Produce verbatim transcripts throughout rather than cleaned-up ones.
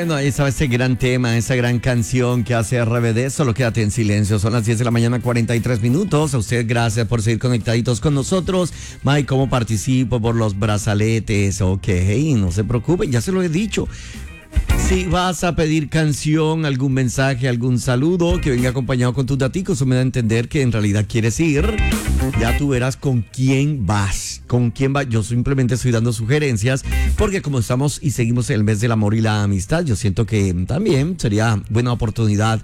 Bueno, ahí estaba ese gran tema, esa gran canción que hace R B D. Solo quédate en silencio. Son las diez de la mañana, cuarenta y tres minutos. A usted, gracias por seguir conectaditos con nosotros. Mike, ¿cómo participo? Por los brazaletes. Ok, no se preocupe, ya se lo he dicho. Si vas a pedir canción, algún mensaje, algún saludo que venga acompañado con tus daticos, eso me da a entender que en realidad quieres ir. Ya tú verás con quién vas, con quién vas. Yo simplemente estoy dando sugerencias porque como estamos y seguimos en el mes del amor y la amistad, yo siento que también sería buena oportunidad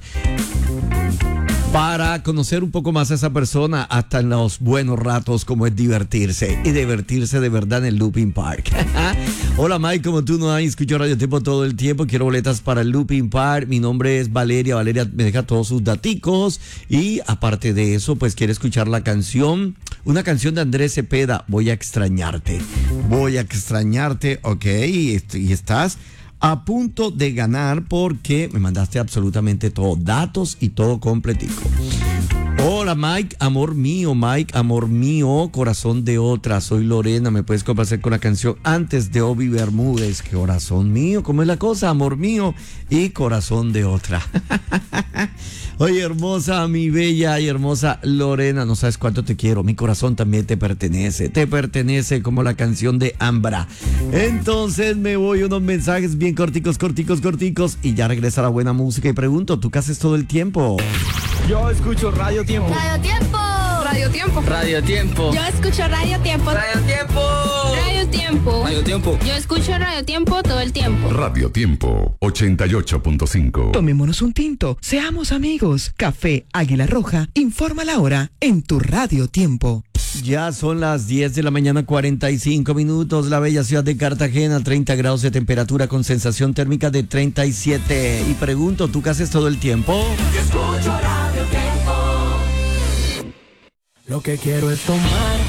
para conocer un poco más a esa persona hasta en los buenos ratos, como es divertirse y divertirse de verdad en el Looping Park. Hola Mike, como tú no has escuchado Radio Tiempo todo el tiempo, quiero boletas para el Looping Park. Mi nombre es Valeria, Valeria me deja todos sus daticos y aparte de eso, pues quiere escuchar la canción, una canción de Andrés Cepeda, Voy a extrañarte. Voy a extrañarte, ok, y estás a punto de ganar porque me mandaste absolutamente todo, datos y todo completico. Hola Mike, amor mío, Mike, amor mío, corazón de otra, soy Lorena, me puedes complacer con la canción Antes de Obi Bermúdez, corazón mío, ¿cómo es la cosa? Amor mío y corazón de otra. Oye, hermosa, mi bella y hermosa Lorena, no sabes cuánto te quiero, mi corazón también te pertenece, te pertenece como la canción de Ambra. Entonces me voy unos mensajes bien corticos, corticos, corticos y ya regresa la buena música y pregunto, ¿tú qué haces todo el tiempo? Yo escucho Radio Tiempo. Radio Tiempo. Radio Tiempo. Radio Tiempo. Yo escucho Radio Tiempo. Radio Tiempo. Radio Tiempo. Radio Tiempo. Yo escucho Radio Tiempo todo el tiempo. Radio Tiempo ochenta y ocho punto cinco. Tomémonos un tinto, seamos amigos. Café Águila Roja informa la hora en tu Radio Tiempo. Ya son las diez de la mañana, cuarenta y cinco minutos. La bella ciudad de Cartagena, treinta grados de temperatura con sensación térmica de treinta y siete. Y pregunto, ¿tú qué haces todo el tiempo? Yo escucho Radio Tiempo. Lo que quiero es tomar